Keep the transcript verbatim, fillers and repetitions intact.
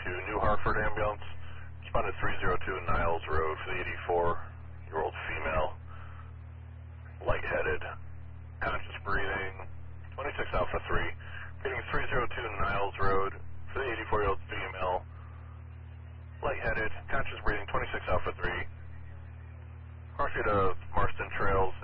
to New Hartford Ambulance. Responded three oh two Niles Road for the eighty-four-year-old female. Lightheaded. Conscious breathing. twenty-six Alpha three. Repeating three oh two Niles Road for the eighty-four-year-old female. Lightheaded. Conscious breathing. twenty-six Alpha three. Crossing of Marston Trails.